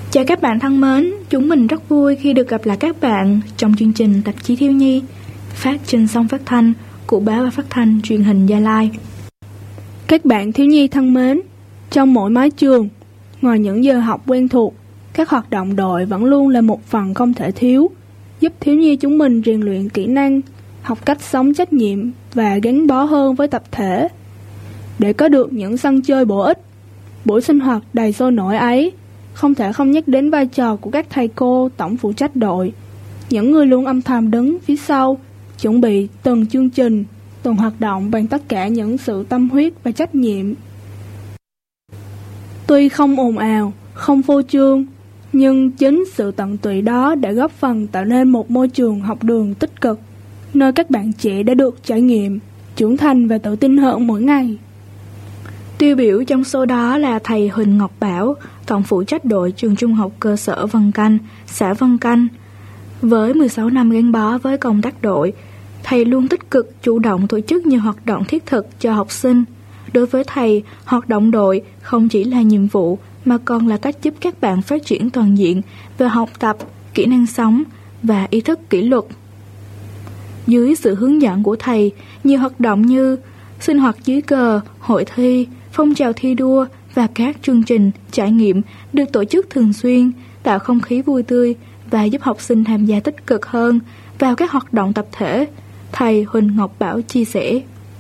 Chào các bạn thân mến, chúng mình rất vui khi được gặp lại các bạn trong chương trình Tạp chí Thiếu nhi phát trên sóng phát thanh của Báo và Phát thanh Truyền hình Gia Lai. Các bạn thiếu nhi thân mến, trong mỗi mái trường, ngoài những giờ học quen thuộc, các hoạt động đội vẫn luôn là một phần không thể thiếu, giúp thiếu nhi chúng mình rèn luyện kỹ năng, học cách sống trách nhiệm và gắn bó hơn với tập thể. Để có được những sân chơi bổ ích, buổi sinh hoạt đầy sôi nổi ấy, không thể không nhắc đến vai trò của các thầy cô tổng phụ trách đội, những người luôn âm thầm đứng phía sau, chuẩn bị từng chương trình, từng hoạt động bằng tất cả những sự tâm huyết và trách nhiệm. Tuy không ồn ào, không phô trương, nhưng chính sự tận tụy đó đã góp phần tạo nên một môi trường học đường tích cực, nơi các bạn trẻ đã được trải nghiệm, trưởng thành và tự tin hơn mỗi ngày. Tiêu biểu trong số đó là thầy Huỳnh Ngọc Bảo, tổng phụ trách đội trường trung học cơ sở Vân Canh, xã Vân Canh. Với 16 năm gắn bó với công tác đội, thầy luôn tích cực chủ động tổ chức nhiều hoạt động thiết thực cho học sinh. Đối với thầy, hoạt động đội không chỉ là nhiệm vụ mà còn là cách giúp các bạn phát triển toàn diện về học tập, kỹ năng sống và ý thức kỷ luật. Dưới sự hướng dẫn của thầy, nhiều hoạt động như sinh hoạt dưới cờ, hội thi, phong trào thi đua và các chương trình trải nghiệm được tổ chức thường xuyên, tạo không khí vui tươi và giúp học sinh tham gia tích cực hơn vào các hoạt động tập thể, thầy Huỳnh Ngọc Bảo chia sẻ.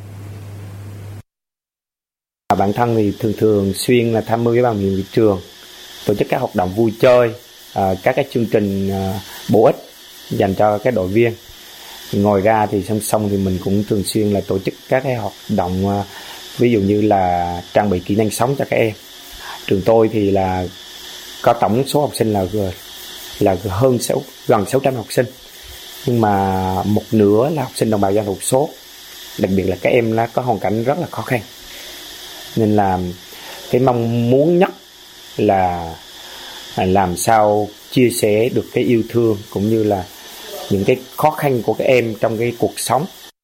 Bản thân thì thường xuyên là tham mưu với ban huyện trường tổ chức các hoạt động vui chơi, các cái chương trình bổ ích dành cho các đội viên. Ngoài ra thì song song thì mình cũng thường xuyên là tổ chức các cái hoạt động ví dụ như là trang bị kỹ năng sống cho các em. Trường tôi thì là có tổng số học sinh là gần 600 học sinh, nhưng mà một nửa là học sinh đồng bào dân tộc thiểu số, đặc biệt là các em có hoàn cảnh rất là khó khăn. Nên là cái mong muốn nhất là làm sao chia sẻ được cái yêu thương cũng như là những cái khó khăn của các em trong cái cuộc sống.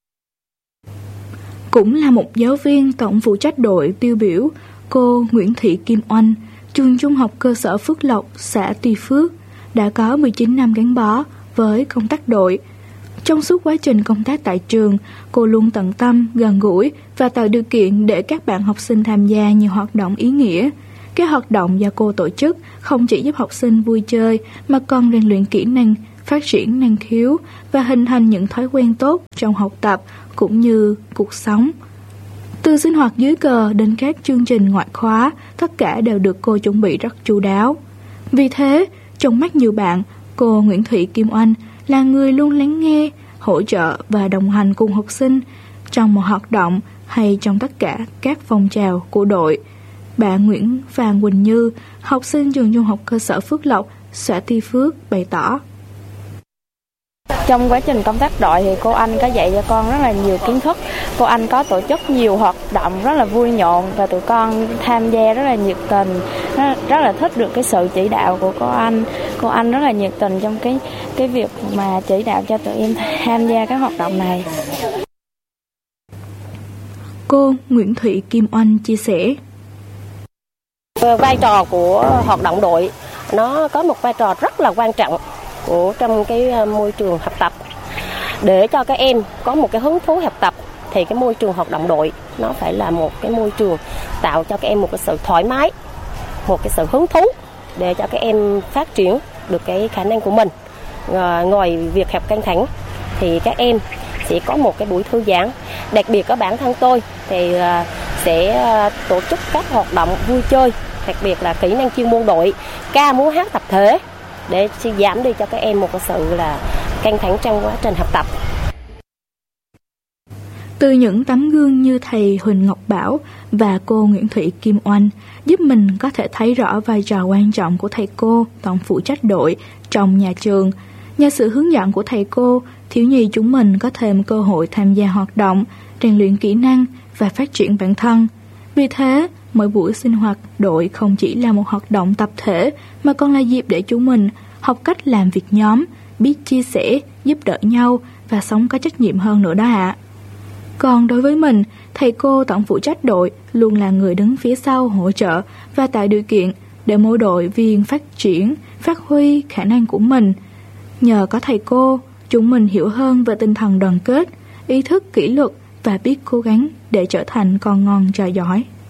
Cũng là một giáo viên tổng phụ trách đội tiêu biểu, cô Nguyễn Thị Kim Oanh, trường trung học cơ sở Phước Lộc, xã Tuy Phước, đã có 19 năm gắn bó với công tác đội. Trong suốt quá trình công tác tại trường, cô luôn tận tâm, gần gũi và tạo điều kiện để các bạn học sinh tham gia nhiều hoạt động ý nghĩa. Các hoạt động do cô tổ chức không chỉ giúp học sinh vui chơi mà còn rèn luyện kỹ năng, phát triển năng khiếu và hình thành những thói quen tốt trong học tập cũng như cuộc sống. Từ sinh hoạt dưới cờ đến các chương trình ngoại khóa, tất cả đều được cô chuẩn bị rất chu đáo. Vì thế, trong mắt nhiều bạn, cô Nguyễn Thị Kim Oanh là người luôn lắng nghe, hỗ trợ và đồng hành cùng học sinh trong một hoạt động hay trong tất cả các phong trào của đội. Bạn Nguyễn Phan Quỳnh Như, học sinh trường trung học cơ sở Phước Lộc, xã Tuy Phước bày tỏ. Trong quá trình công tác đội thì cô Anh có dạy cho con rất là nhiều kiến thức. Cô Anh có tổ chức nhiều hoạt động rất là vui nhộn và tụi con tham gia rất là nhiệt tình, rất là thích được cái sự chỉ đạo của cô Anh. Cô Anh rất là nhiệt tình trong cái việc mà chỉ đạo cho tụi em tham gia các hoạt động này. Cô Nguyễn Thị Kim Oanh chia sẻ. Vai trò của hoạt động đội nó có một vai trò rất là quan trọng trong cái môi trường học tập. Để cho các em có một cái hứng thú học tập thì cái môi trường hoạt động đội nó phải là một cái môi trường tạo cho các em một cái sự thoải mái, một cái sự hứng thú để cho các em phát triển được cái khả năng của mình. Ngoài việc học căng thẳng thì các em sẽ có một cái buổi thư giãn. Đặc biệt ở bản thân tôi thì sẽ tổ chức các hoạt động vui chơi, đặc biệt là kỹ năng chuyên môn đội, ca múa hát tập thể để giảm đi cho các em một cái sự là căng thẳng trong quá trình học tập. Từ những tấm gương như thầy Huỳnh Ngọc Bảo và cô Nguyễn Thị Kim Oanh giúp mình có thể thấy rõ vai trò quan trọng của thầy cô tổng phụ trách đội trong nhà trường. Nhờ sự hướng dẫn của thầy cô, thiếu nhi chúng mình có thêm cơ hội tham gia hoạt động, rèn luyện kỹ năng và phát triển bản thân. Vì thế, mỗi buổi sinh hoạt đội không chỉ là một hoạt động tập thể mà còn là dịp để chúng mình học cách làm việc nhóm, biết chia sẻ, giúp đỡ nhau và sống có trách nhiệm hơn nữa đó ạ. Còn đối với mình, thầy cô tổng phụ trách đội luôn là người đứng phía sau hỗ trợ và tạo điều kiện để mỗi đội viên phát triển, phát huy khả năng của mình. Nhờ có thầy cô, chúng mình hiểu hơn về tinh thần đoàn kết, ý thức kỷ luật và biết cố gắng để trở thành con ngon trò giỏi.